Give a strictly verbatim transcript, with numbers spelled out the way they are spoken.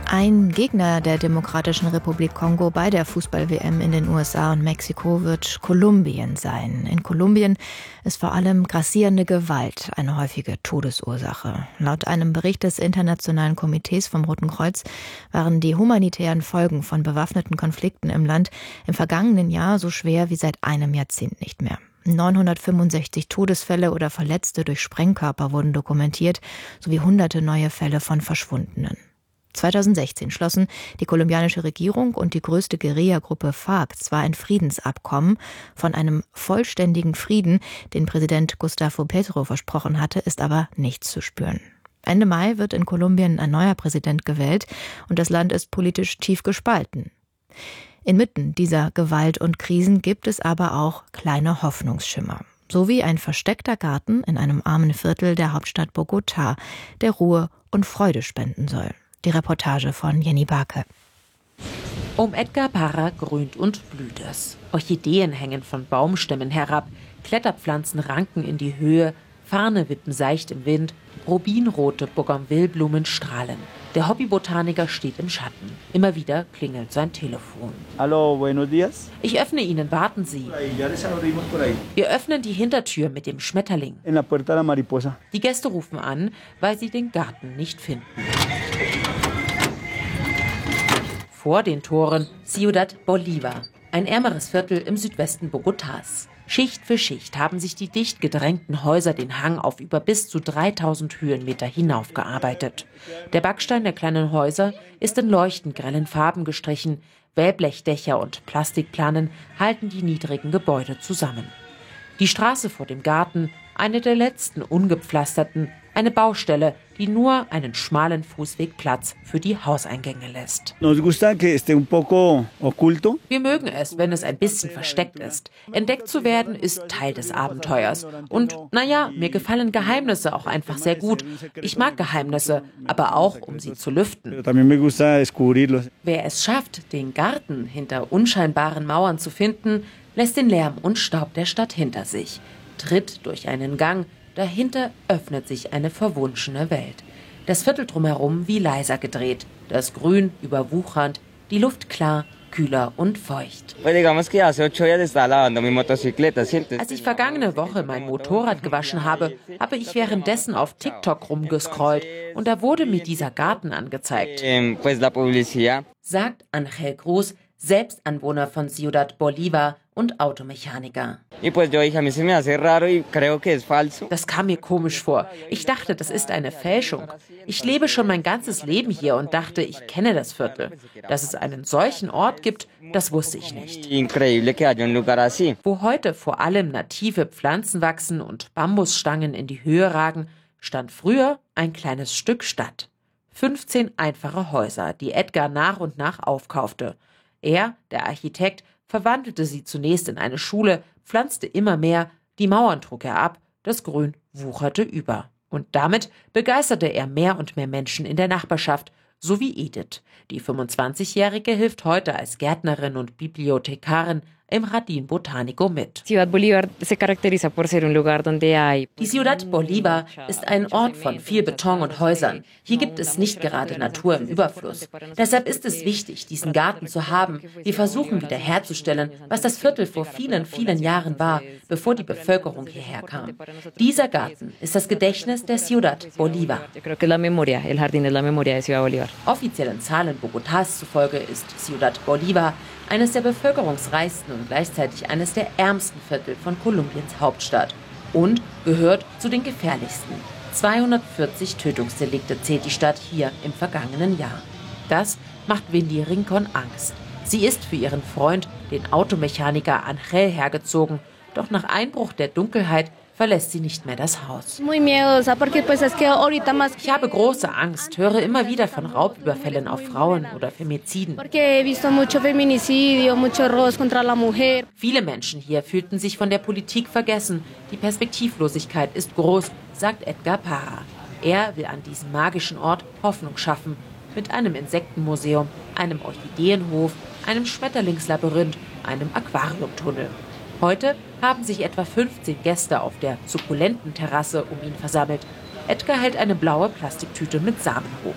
Ein Gegner der Demokratischen Republik Kongo bei der Fußball-W M in den U S A und Mexiko wird Kolumbien sein. In Kolumbien ist vor allem grassierende Gewalt eine häufige Todesursache. Laut einem Bericht des Internationalen Komitees vom Roten Kreuz waren die humanitären Folgen von bewaffneten Konflikten im Land im vergangenen Jahr so schwer wie seit einem Jahrzehnt nicht mehr. neunhundertfünfundsechzig Todesfälle oder Verletzte durch Sprengkörper wurden dokumentiert, sowie hunderte neue Fälle von Verschwundenen. zweitausendsechzehn schlossen die kolumbianische Regierung und die größte Guerilla-Gruppe FARC zwar ein Friedensabkommen. Von einem vollständigen Frieden, den Präsident Gustavo Petro versprochen hatte, ist aber nichts zu spüren. Ende Mai wird in Kolumbien ein neuer Präsident gewählt und das Land ist politisch tief gespalten. Inmitten dieser Gewalt und Krisen gibt es aber auch kleine Hoffnungsschimmer. So wie ein versteckter Garten in einem armen Viertel der Hauptstadt Bogotá, der Ruhe und Freude spenden soll. Die Reportage von Jenny Barke. Um Edgar Parra grünt und blüht es. Orchideen hängen von Baumstämmen herab, Kletterpflanzen ranken in die Höhe, Farne wippen seicht im Wind, rubinrote Bougainvilleblumen strahlen. Der Hobbybotaniker steht im Schatten. Immer wieder klingelt sein Telefon. Hallo, buenos días. Ich öffne Ihnen, warten Sie. Wir öffnen die Hintertür mit dem Schmetterling. En la puerta de la mariposa. Die Gäste rufen an, weil sie den Garten nicht finden. Vor den Toren Ciudad Bolívar, ein ärmeres Viertel im Südwesten Bogotás. Schicht für Schicht haben sich die dicht gedrängten Häuser den Hang auf über bis zu dreitausend Höhenmeter hinaufgearbeitet. Der Backstein der kleinen Häuser ist in leuchtend grellen Farben gestrichen. Wellblechdächer und Plastikplanen halten die niedrigen Gebäude zusammen. Die Straße vor dem Garten, eine der letzten ungepflasterten, eine Baustelle, die nur einen schmalen Fußweg Platz für die Hauseingänge lässt. Nos gusta que esté un poco oculto. Wir mögen es, wenn es ein bisschen versteckt ist. Entdeckt zu werden ist Teil des Abenteuers. Und naja, mir gefallen Geheimnisse auch einfach sehr gut. Ich mag Geheimnisse, aber auch, um sie zu lüften. Wer es schafft, den Garten hinter unscheinbaren Mauern zu finden, lässt den Lärm und Staub der Stadt hinter sich, tritt durch einen Gang. Dahinter öffnet sich eine verwunschene Welt. Das Viertel drumherum wie leiser gedreht, das Grün überwuchernd, die Luft klar, kühler und feucht. Als ich vergangene Woche mein Motorrad gewaschen habe, habe ich währenddessen auf TikTok rumgescrollt und da wurde mir dieser Garten angezeigt. Sagt Angel Cruz, selbst Anwohner von Ciudad Bolívar und Automechaniker. Das kam mir komisch vor. Ich dachte, das ist eine Fälschung. Ich lebe schon mein ganzes Leben hier und dachte, ich kenne das Viertel. Dass es einen solchen Ort gibt, das wusste ich nicht. Wo heute vor allem native Pflanzen wachsen und Bambusstangen in die Höhe ragen, stand früher ein kleines Stück Stadt. fünfzehn einfache Häuser, die Edgar nach und nach aufkaufte. Er, der Architekt, verwandelte sie zunächst in eine Schule, pflanzte immer mehr, die Mauern trug er ab, das Grün wucherte über. Und damit begeisterte er mehr und mehr Menschen in der Nachbarschaft, so wie Edith. Die fünfundzwanzigjährige hilft heute als Gärtnerin und Bibliothekarin im Jardín Botánico mit. Ciudad Bolívar se caracteriza por ser un lugar donde hay. Die Ciudad Bolívar ist ein Ort von viel Beton und Häusern. Hier gibt es nicht gerade Natur im Überfluss. Deshalb ist es wichtig, diesen Garten zu haben. Wir versuchen wiederherzustellen, was das Viertel vor vielen, vielen Jahren war, bevor die Bevölkerung hierher kam. Dieser Garten ist das Gedächtnis der Ciudad Bolívar. Offiziellen Zahlen Bogotás zufolge ist Ciudad Bolívar eines der bevölkerungsreichsten und gleichzeitig eines der ärmsten Viertel von Kolumbiens Hauptstadt und gehört zu den gefährlichsten. zweihundertvierzig Tötungsdelikte zählt die Stadt hier im vergangenen Jahr. Das macht Wendy Rincon Angst. Sie ist für ihren Freund, den Automechaniker Angel, hergezogen, doch nach Einbruch der Dunkelheit verlässt sie nicht mehr das Haus. Ich habe große Angst, höre immer wieder von Raubüberfällen auf Frauen oder Femiziden. Viele Menschen hier fühlten sich von der Politik vergessen. Die Perspektivlosigkeit ist groß, sagt Edgar Parra. Er will an diesem magischen Ort Hoffnung schaffen. Mit einem Insektenmuseum, einem Orchideenhof, einem Schmetterlingslabyrinth, einem Aquariumtunnel. Heute haben sich etwa fünfzehn Gäste auf der sukkulenten Terrasse um ihn versammelt. Edgar hält eine blaue Plastiktüte mit Samen hoch.